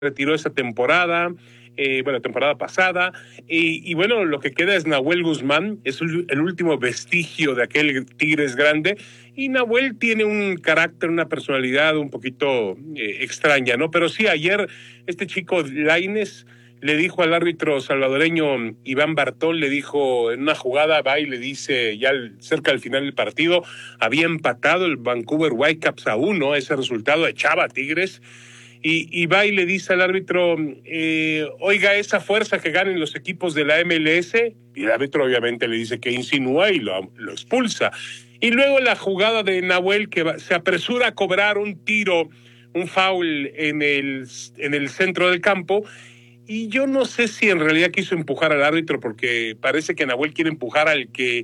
retiró esa temporada, temporada pasada, y bueno, lo que queda es Nahuel Guzmán, es el último vestigio de aquel Tigres grande, y Nahuel tiene un carácter, una personalidad un poquito extraña, ¿no? Pero sí, ayer este chico Lainez le dijo al árbitro salvadoreño Iván Bartol, le dijo en una jugada, va y le dice, ya cerca del final del partido, había empatado el Vancouver Whitecaps a 1, ese resultado echaba a Tigres, y va y le dice al árbitro, oiga, esa fuerza que ganen los equipos de la MLS, y el árbitro obviamente le dice que insinúa y lo expulsa. Y luego la jugada de Nahuel, que se apresura a cobrar un tiro, un foul en el centro del campo, y yo no sé si en realidad quiso empujar al árbitro, porque parece que Nahuel quiere empujar al que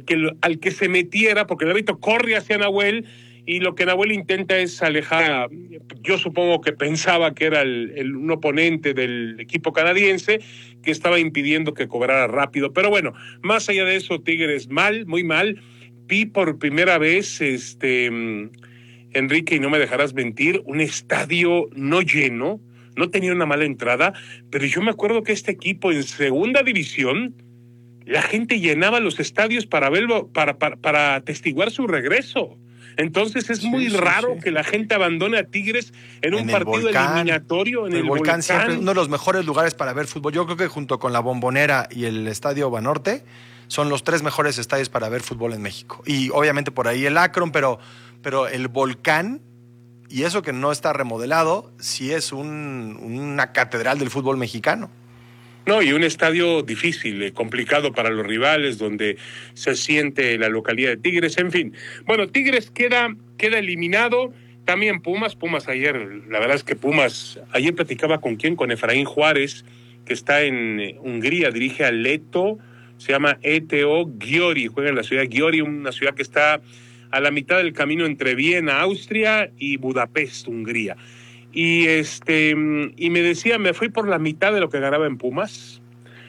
se metiera, porque el árbitro corre hacia Nahuel, y lo que Nahuel intenta es alejar, yo supongo que pensaba que era un oponente del equipo canadiense, que estaba impidiendo que cobrara rápido. Pero bueno, más allá de eso, Tigres mal, muy mal. Vi por primera vez, Enrique, y no me dejarás mentir, un estadio no lleno, no tenía una mala entrada, pero yo me acuerdo que este equipo en segunda división, la gente llenaba los estadios para verlo, para atestiguar su regreso. Entonces es muy raro que la gente abandone a Tigres en un partido eliminatorio en el Volcán. Siempre uno de los mejores lugares para ver fútbol. Yo creo que junto con la Bombonera y el Estadio Banorte son los 3 mejores estadios para ver fútbol en México. Y obviamente por ahí el Akron, pero el Volcán, y eso que no está remodelado, sí es una catedral del fútbol mexicano. No, y un estadio difícil, complicado para los rivales, donde se siente la localidad de Tigres, en fin. Bueno, Tigres queda eliminado, también Pumas ayer, la verdad es que Pumas, ayer platicaba con Efraín Juárez, que está en Hungría, dirige a Leto, se llama ETO Győri, juega en la ciudad de Győri, una ciudad que está a la mitad del camino entre Viena, Austria, y Budapest, Hungría. Y me decía, me fui por la mitad de lo que ganaba en Pumas,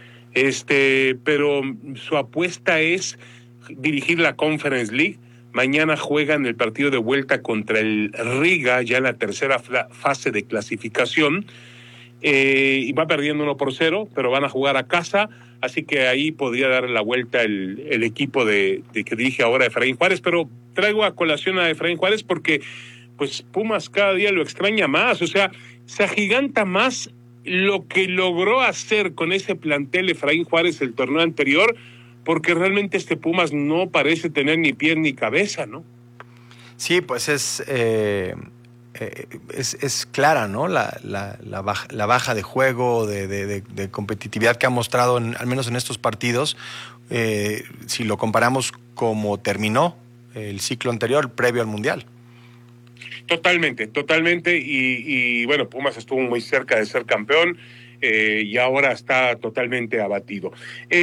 pero su apuesta es dirigir la Conference League. Mañana juegan el partido de vuelta contra el Riga, ya en la tercera fase de clasificación, y va perdiendo 1-0, pero van a jugar a casa, así que ahí podría dar la vuelta el equipo de que dirige ahora Efraín Juárez. Pero traigo a colación a Efraín Juárez porque pues Pumas cada día lo extraña más, o sea, se agiganta más lo que logró hacer con ese plantel Efraín Juárez el torneo anterior, porque realmente Pumas no parece tener ni pie ni cabeza, ¿no? Sí, pues es clara, ¿no? La baja de juego, de competitividad que ha mostrado, al menos en estos partidos, si lo comparamos como terminó el ciclo anterior, previo al Mundial. Totalmente, y bueno, Pumas estuvo muy cerca de ser campeón, y ahora está totalmente abatido.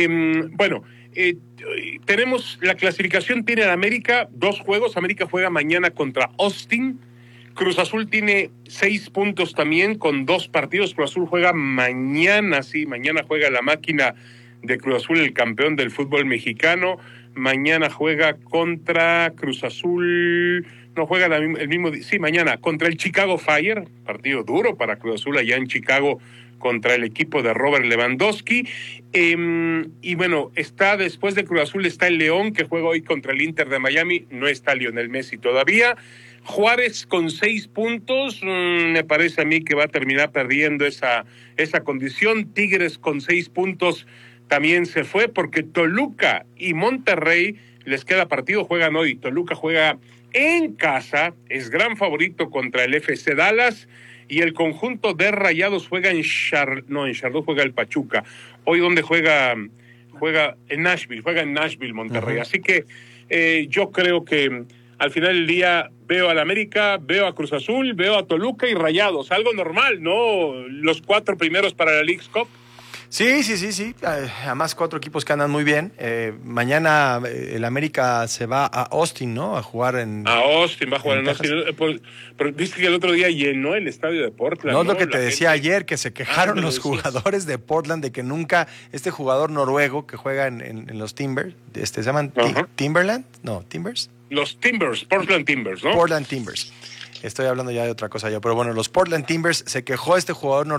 Tenemos la clasificación, tiene el América 2 juegos, América juega mañana contra Austin, Cruz Azul tiene 6 puntos también con 2 partidos, Cruz Azul juega mañana juega la máquina de Cruz Azul, el campeón del fútbol mexicano, mañana juega contra Cruz Azul, mañana contra el Chicago Fire, partido duro para Cruz Azul allá en Chicago contra el equipo de Robert Lewandowski, y bueno, está después de Cruz Azul está el León, que juega hoy contra el Inter de Miami, no está Lionel Messi todavía. Juárez con 6 puntos, me parece a mí que va a terminar perdiendo esa condición. Tigres con 6 puntos también se fue, porque Toluca y Monterrey les queda partido, juegan hoy. Toluca juega en casa, es gran favorito contra el FC Dallas, y el conjunto de Rayados juega en Charlotte juega el Pachuca. Hoy donde juega en Nashville, Monterrey. Uh-huh. Así que yo creo que al final del día veo al América, veo a Cruz Azul, veo a Toluca y Rayados, algo normal, ¿no? Los 4 primeros para la Leagues Cup. Sí. Además 4 equipos que andan muy bien. Mañana el América se va a Austin, ¿no? A jugar en... A Austin, va a jugar en Austin. Pero viste que el otro día llenó el estadio de Portland. No, es lo que te decía ayer, que se quejaron los jugadores de Portland de que nunca este jugador noruego que juega en los Timbers, ¿se llaman Timberland? No, Timbers. Los Timbers, Portland Timbers, ¿no? Portland Timbers. Estoy hablando ya de otra cosa yo. Pero bueno, los Portland Timbers se quejó este jugador